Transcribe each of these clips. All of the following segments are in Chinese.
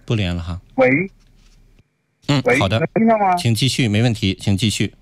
不连了哈。 喂， 好的， 能听到吗？ 请继续，没问题，请继续。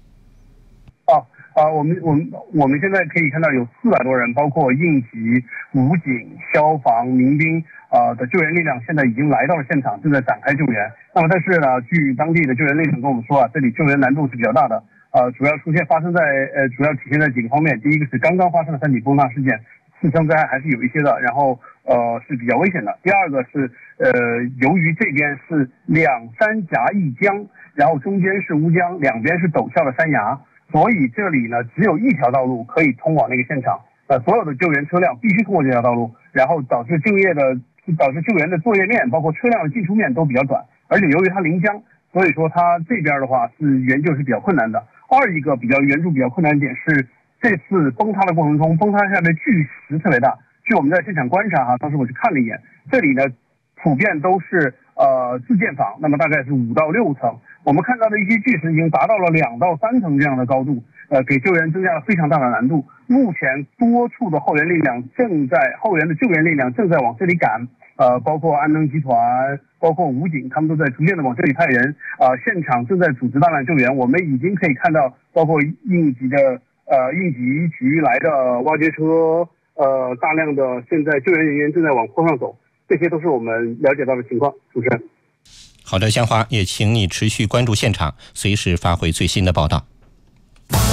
我们现在可以看到有400多人，包括应急、武警、消防、民兵的救援力量，现在已经来到了现场，正在展开救援。那么，但是呢，据当地的救援力量跟我们说这里救援难度是比较大的。主要体现在几个方面。第一个是刚刚发生的山体崩塌事件，次生灾害还是有一些的，然后是比较危险的。第二个是由于这边是两山夹一江，然后中间是乌江，两边是陡峭的山崖。所以这里呢，只有一条道路可以通往那个现场，所有的救援车辆必须通过这条道路，然后导致救援的作业面，包括车辆的进出面都比较短，而且由于它临江，所以说它这边的话是援救是比较困难的。一个援助比较困难的点是，这次崩塌的过程中，崩塌下的巨石特别大。据我们在现场观察当时我去看了一眼，这里呢普遍都是自建房，那么大概是5到6层。我们看到的一些巨石已经达到了2到3层这样的高度，给救援增加了非常大的难度。目前多处的后援的救援力量正在往这里赶，包括安能集团，包括武警，他们都在逐渐的往这里派人，现场正在组织大量救援。我们已经可以看到，包括应急局来的挖掘车，大量的现在救援人员正在往坡上走，这些都是我们了解到的情况。主持人。 好的，香华，也请你持续关注现场，随时发回最新的报道。